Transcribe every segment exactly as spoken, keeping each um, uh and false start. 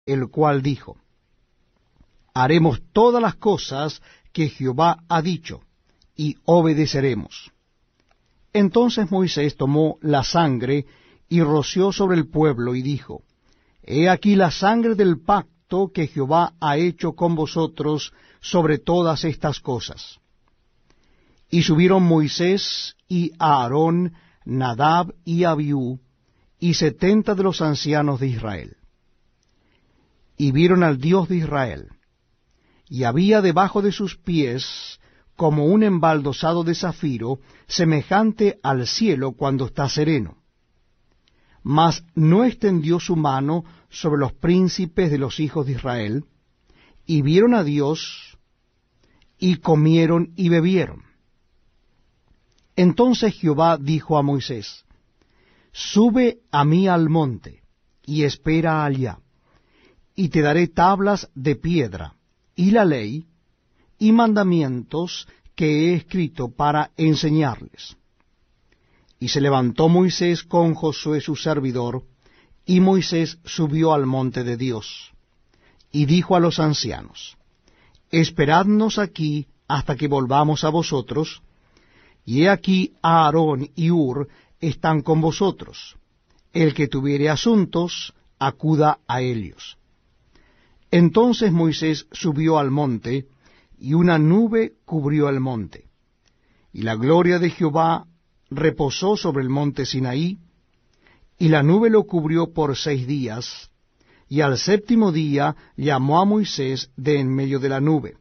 el cual dijo: Haremos todas las cosas que Jehová ha dicho, y obedeceremos. Entonces Moisés tomó la sangre y roció sobre el pueblo, y dijo: He aquí la sangre del pacto que Jehová ha hecho con vosotros sobre todas estas cosas. Y subieron Moisés y Aarón, Nadab y Abiú, y setenta de los ancianos de Israel. Y vieron al Dios de Israel, y había debajo de sus pies como un embaldosado de zafiro, semejante al cielo cuando está sereno. Mas no extendió su mano sobre los príncipes de los hijos de Israel, y vieron a Dios, y comieron y bebieron. Entonces Jehová dijo a Moisés: Sube a mí al monte, y espera allá, y te daré tablas de piedra, y la ley, y mandamientos que he escrito para enseñarles. Y se levantó Moisés con Josué su servidor, y Moisés subió al monte de Dios, y dijo a los ancianos: Esperadnos aquí hasta que volvamos a vosotros, y he aquí Aarón y Hur están con vosotros. El que tuviere asuntos, acuda a ellos. Entonces Moisés subió al monte, y una nube cubrió el monte. Y la gloria de Jehová reposó sobre el monte Sinaí, y la nube lo cubrió por seis días, y al séptimo día llamó a Moisés de en medio de la nube.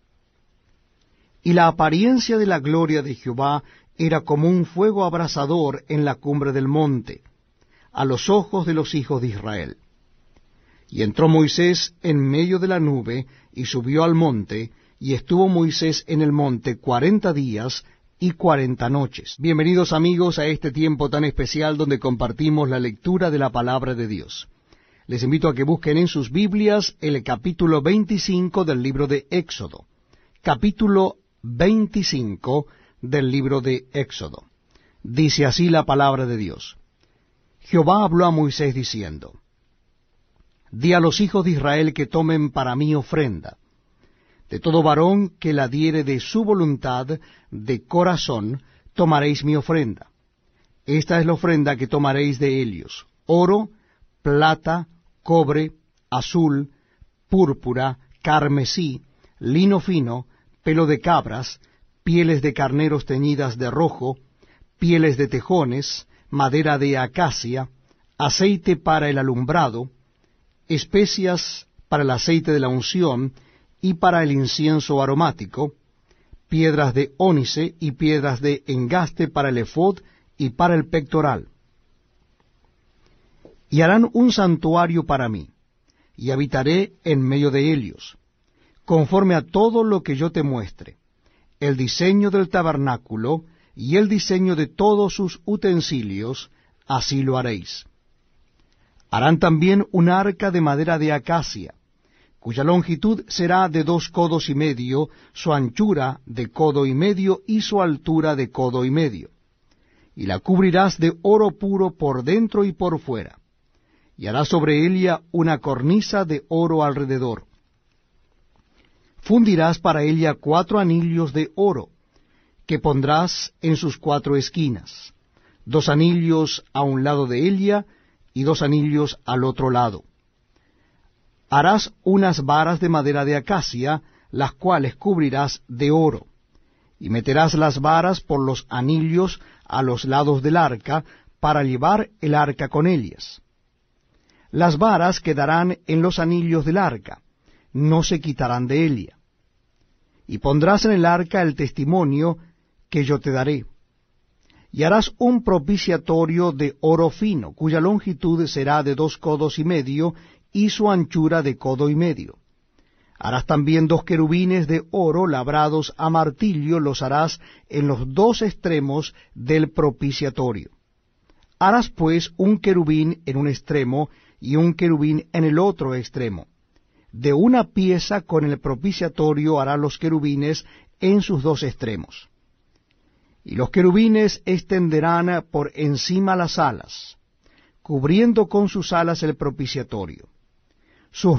Y la apariencia de la gloria de Jehová era como un fuego abrasador en la cumbre del monte, a los ojos de los hijos de Israel. Y entró Moisés en medio de la nube, y subió al monte, y estuvo Moisés en el monte cuarenta días y cuarenta noches. Bienvenidos amigos a este tiempo tan especial donde compartimos la lectura de la palabra de Dios. Les invito a que busquen en sus Biblias el capítulo veinticinco del libro de Éxodo. Capítulo veinticinco del libro de Éxodo. Dice así la palabra de Dios. Jehová habló a Moisés diciendo: Di a los hijos de Israel que tomen para mí ofrenda. De todo varón que la diere de su voluntad, de corazón, tomaréis mi ofrenda. Esta es la ofrenda que tomaréis de ellos: oro, plata, cobre, azul, púrpura, carmesí, lino fino, pelo de cabras, pieles de carneros teñidas de rojo, pieles de tejones, madera de acacia, aceite para el alumbrado, especias para el aceite de la unción y para el incienso aromático, piedras de ónice y piedras de engaste para el ephod y para el pectoral. Y harán un santuario para mí, y habitaré en medio de ellos, conforme a todo lo que yo te muestre, el diseño del tabernáculo y el diseño de todos sus utensilios, así lo haréis. Harán también un arca de madera de acacia, cuya longitud será de dos codos y medio, su anchura de codo y medio, y su altura de codo y medio. Y la cubrirás de oro puro por dentro y por fuera, y harás sobre ella una cornisa de oro alrededor. Fundirás para ella cuatro anillos de oro, que pondrás en sus cuatro esquinas, dos anillos a un lado de ella, y dos anillos al otro lado. Harás unas varas de madera de acacia, las cuales cubrirás de oro, y meterás las varas por los anillos a los lados del arca, para llevar el arca con ellas. Las varas quedarán en los anillos del arca, no se quitarán de ella. Y pondrás en el arca el testimonio que yo te daré. Y harás un propiciatorio de oro fino, cuya longitud será de dos codos y medio, y su anchura de codo y medio. Harás también dos querubines de oro labrados a martillo, los harás en los dos extremos del propiciatorio. Harás pues un querubín en un extremo, y un querubín en el otro extremo. De una pieza con el propiciatorio hará los querubines en sus dos extremos. Y los querubines extenderán por encima las alas, cubriendo con sus alas el propiciatorio. Su